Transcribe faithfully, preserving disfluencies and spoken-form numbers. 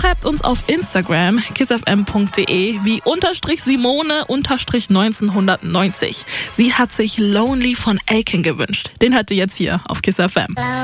schreibt uns auf Instagram kissfm punkt de wie unterstrich Simone unterstrich neunzehnhundertneunzig. Sie hat sich Lonely von Aiken gewünscht. Den hört ihr jetzt hier auf Kiss F M.